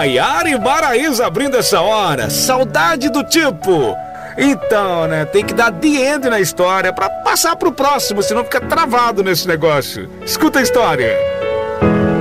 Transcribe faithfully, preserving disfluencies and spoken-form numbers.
Maiara e Maraísa abrindo essa hora. Saudade do tipo. Então, né, tem que dar the end na história pra passar pro próximo, senão fica travado nesse negócio. Escuta a história.